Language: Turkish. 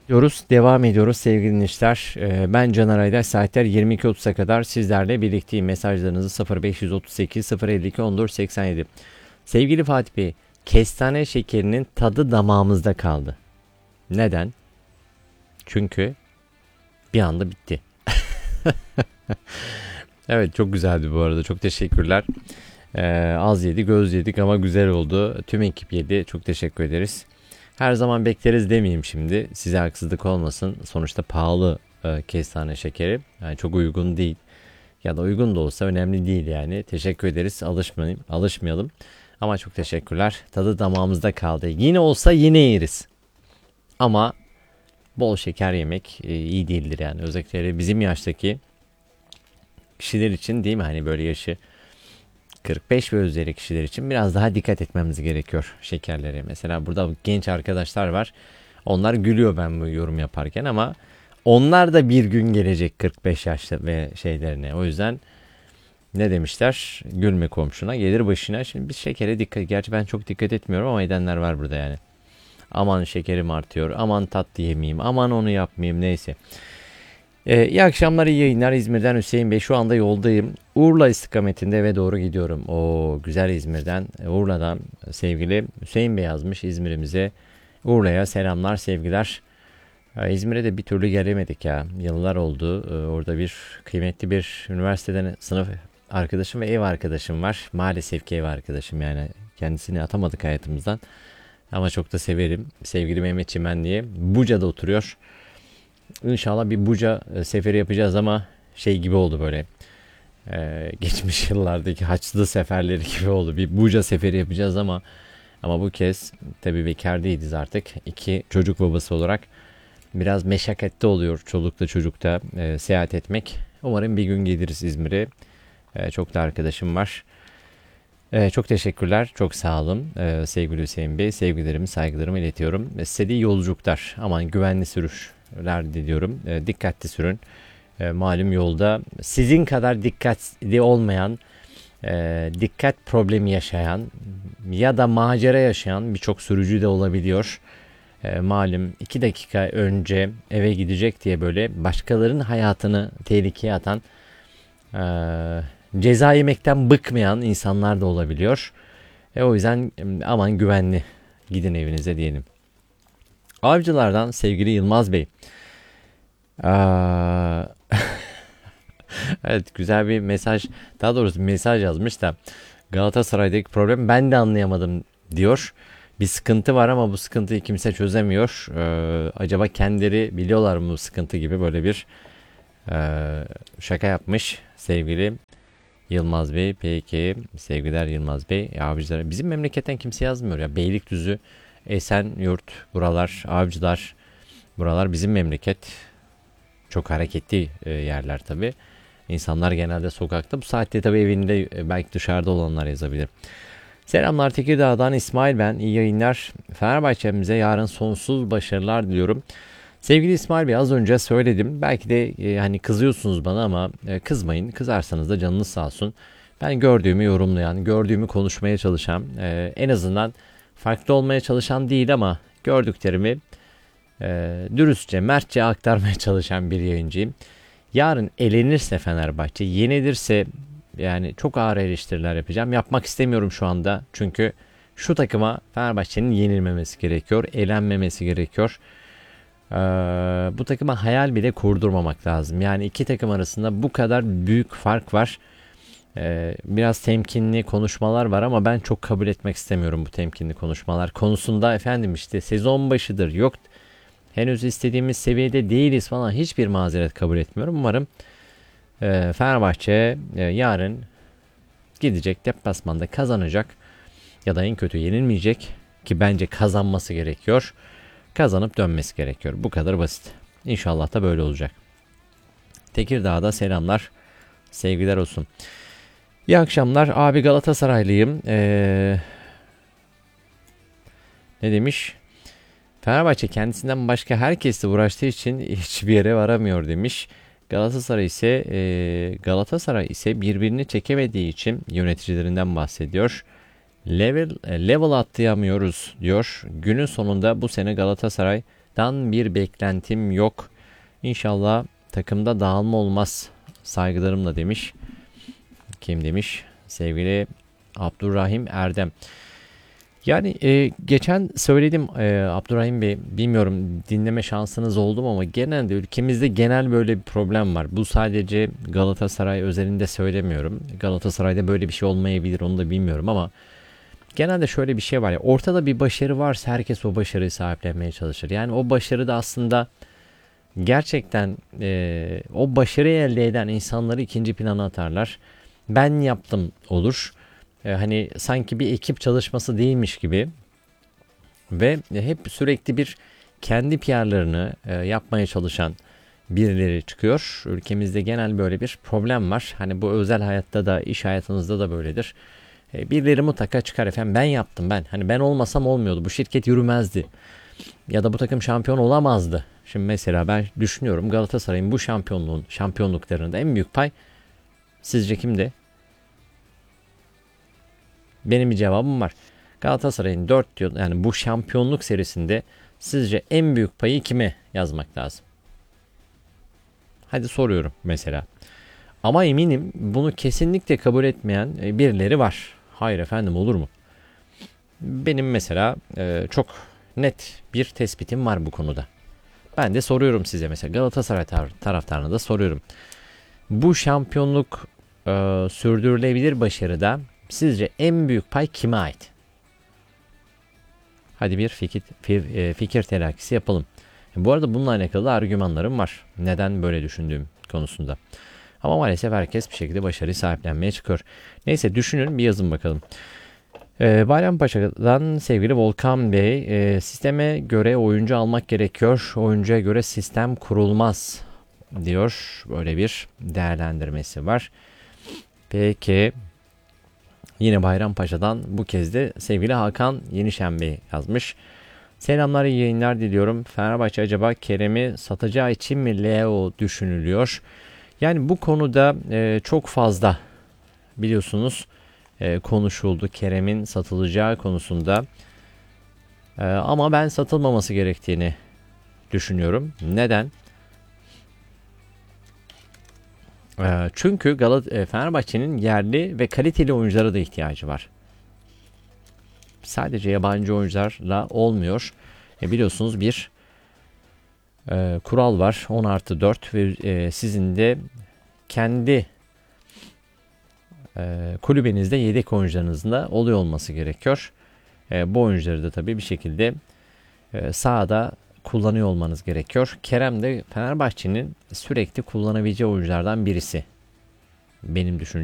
Devam ediyoruz sevgili dinleyiciler. Ben Caner Aydaş. Saatler 22.30'a kadar sizlerle birlikteyim. Mesajlarınızı 0538 052 1487. Sevgili Fatih Bey, kestane şekerinin tadı damağımızda kaldı. Neden? Çünkü bir anda bitti. Evet, çok güzeldi bu arada. Çok teşekkürler. Az yedik, göz yedik ama güzel oldu. Tüm ekip yedi. Çok teşekkür ederiz. Her zaman bekleriz demeyeyim şimdi. Size haksızlık olmasın. Sonuçta pahalı kestane şekeri. Yani çok uygun değil. Ya da uygun da olsa önemli değil yani. Teşekkür ederiz. Alışmayalım. Ama çok teşekkürler. Tadı damağımızda kaldı. Yine olsa yine yeriz. Ama bol şeker yemek iyi değildir yani. Özellikle bizim yaştaki kişiler için, değil mi? Hani böyle yaşı 45 ve üzeri kişiler için biraz daha dikkat etmemiz gerekiyor şekerlere. Mesela burada genç arkadaşlar var. Onlar gülüyor ben bu yorum yaparken ama onlar da bir gün gelecek 45 yaşta ve şeylerine. O yüzden ne demişler? Gülme komşuna gelir başına. Şimdi biz şekere dikkat. Gerçi ben çok dikkat etmiyorum ama edenler var burada yani. Aman şekerim artıyor. Aman tatlı yemeyeyim. Aman onu yapmayayım. Neyse. İyi akşamlar, iyi yayınlar. İzmir'den Hüseyin Bey. Şu anda yoldayım. Urla istikametinde eve doğru gidiyorum. O güzel İzmir'den, Urla'dan sevgili Hüseyin Bey yazmış İzmir'imize. Urla'ya selamlar, sevgiler. İzmir'e de bir türlü gelemedik ya. Yıllar oldu. Orada bir kıymetli bir üniversiteden sınıf arkadaşım ve ev arkadaşım var. Maalesef ki ev arkadaşım yani. Kendisini atamadık hayatımızdan. Ama çok da severim. Sevgili Mehmet Çimen diye. Buca'da oturuyor. İnşallah bir Buca seferi yapacağız ama şey gibi oldu böyle. Geçmiş yıllardaki Haçlı seferleri gibi oldu. Bir Buca seferi yapacağız ama bu kez tabii bekar değiliz artık. İki çocuk babası olarak biraz meşakkatli oluyor çolukta çocukta seyahat etmek. Umarım bir gün geliriz İzmir'e. Çok da arkadaşım var. Çok teşekkürler. Çok sağ olun sevgili Hüseyin Bey. Sevgilerimi, saygılarımı iletiyorum. Size de iyi yolculuklar. Aman güvenli sürüşler diliyorum. Dikkatli sürün. Malum yolda sizin kadar dikkatli olmayan, dikkat problemi yaşayan ya da macera yaşayan birçok sürücü de olabiliyor. Malum 2 dakika önce eve gidecek diye böyle başkalarının hayatını tehlikeye atan, ceza yemekten bıkmayan insanlar da olabiliyor. O yüzden aman güvenli gidin evinize diyelim. Avcılardan sevgili Yılmaz Bey. Aa, evet, güzel bir mesaj, daha doğrusu bir mesaj yazmış da Galatasaray'daki problem ben de anlayamadım diyor. Bir sıkıntı var ama bu sıkıntıyı kimse çözemiyor. Acaba kendileri biliyorlar mı bu sıkıntı gibi böyle bir şaka yapmış sevgili Yılmaz Bey. Peki sevgiler Yılmaz Bey. Avcılar. Bizim memleketten kimse yazmıyor ya. Beylikdüzü, Esenyurt, buralar, Avcılar. Buralar bizim memleket. Çok hareketli yerler tabi. İnsanlar genelde sokakta. Bu saatte tabi evinde, belki dışarıda olanlar yazabilir. Selamlar, Tekirdağ'dan İsmail ben. İyi yayınlar. Fenerbahçe'mize yarın sonsuz başarılar diliyorum. Sevgili İsmail Bey, az önce söyledim. Belki de hani kızıyorsunuz bana ama kızmayın. Kızarsanız da canınız sağ olsun. Ben gördüğümü yorumlayan, gördüğümü konuşmaya çalışan, en azından farklı olmaya çalışan değil ama gördüklerimi dürüstçe, mertçe aktarmaya çalışan bir yayıncıyım. Yarın elenirse Fenerbahçe, yenilirse yani çok ağır eleştiriler yapacağım. Yapmak istemiyorum şu anda. Çünkü şu takıma Fenerbahçe'nin yenilmemesi gerekiyor, elenmemesi gerekiyor. Bu takıma hayal bile kurdurmamak lazım. Yani iki takım arasında bu kadar büyük fark var. Biraz temkinli konuşmalar var ama ben çok kabul etmek istemiyorum bu temkinli konuşmalar konusunda. Efendim işte sezon başıdır, yok henüz istediğimiz seviyede değiliz falan, hiçbir mazeret kabul etmiyorum. Umarım Fenerbahçe yarın gidecek, deplasmanda kazanacak ya da en kötü yenilmeyecek ki bence kazanması gerekiyor. Kazanıp dönmesi gerekiyor. Bu kadar basit. İnşallah da böyle olacak. Tekirdağ'da selamlar, sevgiler olsun. İyi akşamlar. Abi Galatasaraylıyım. Ne demiş? Fenerbahçe kendisinden başka herkesle uğraştığı için hiçbir yere varamıyor demiş. Galatasaray ise birbirini çekemediği için yöneticilerinden bahsediyor. Level atlayamıyoruz diyor. Günün sonunda bu sene Galatasaray Fenerbahçe'den bir beklentim yok. İnşallah takımda dağılma olmaz. Saygılarımla demiş. Kim demiş? Sevgili Abdurrahim Erdem. Yani geçen söyledim Abdurrahim Bey, bilmiyorum dinleme şansınız oldu mu ama genelde ülkemizde genel böyle bir problem var. Bu sadece Galatasaray özelinde söylemiyorum. Galatasaray'da böyle bir şey olmayabilir, onu da bilmiyorum ama genelde şöyle bir şey var ya, ortada bir başarı varsa herkes o başarıyı sahiplenmeye çalışır. Yani o başarı da aslında gerçekten o başarıyı elde eden insanları ikinci plana atarlar. Ben yaptım olur. Hani sanki bir ekip çalışması değilmiş gibi ve hep sürekli bir kendi PR'larını yapmaya çalışan birileri çıkıyor. Ülkemizde genel böyle bir problem var. Hani bu özel hayatta da iş hayatınızda da böyledir. Birileri mutlaka çıkar, efendim ben yaptım ben. Hani ben olmasam olmuyordu. Bu şirket yürümezdi. Ya da bu takım şampiyon olamazdı. Şimdi mesela ben düşünüyorum, Galatasaray'ın bu şampiyonluklarında en büyük pay sizce kimde? Benim bir cevabım var. Galatasaray'ın 4 yıl, yani bu şampiyonluk serisinde sizce en büyük payı kime yazmak lazım? Hadi soruyorum mesela. Ama eminim bunu kesinlikle kabul etmeyen birileri var. Hayır efendim, olur mu? Benim mesela çok net bir tespitim var bu konuda. Ben de soruyorum size, mesela Galatasaray taraftarına da soruyorum. Bu şampiyonluk sürdürülebilir başarıda sizce en büyük pay kime ait? Hadi bir fikir telakkisi yapalım. Bu arada bununla alakalı argümanlarım var. Neden böyle düşündüğüm konusunda. Ama maalesef herkes bir şekilde başarıyı sahiplenmeye çıkıyor. Neyse, düşünün, bir yazın bakalım. Bayrampaşa'dan sevgili Volkan Bey, sisteme göre oyuncu almak gerekiyor. Oyuncuya göre sistem kurulmaz diyor. Böyle bir değerlendirmesi var. Peki, yine Bayrampaşa'dan bu kez de sevgili Hakan Yenişen Bey yazmış. Selamlar, iyi yayınlar diliyorum. Fenerbahçe acaba Kerem'i satacağı için mi Leo düşünülüyor? Yani bu konuda çok fazla biliyorsunuz konuşuldu Kerem'in satılacağı konusunda. Ama ben satılmaması gerektiğini düşünüyorum. Neden? Çünkü Fenerbahçe'nin yerli ve kaliteli oyunculara da ihtiyacı var. Sadece yabancı oyuncularla olmuyor. Biliyorsunuz bir kural var, 10+4 ve sizin de kendi kulübenizde yedek oyuncularınızın da oluyor olması gerekiyor. Bu oyuncuları da tabii bir şekilde sahada kullanıyor olmanız gerekiyor. Kerem de Fenerbahçe'nin sürekli kullanabileceği oyunculardan birisi. Benim düşüncem.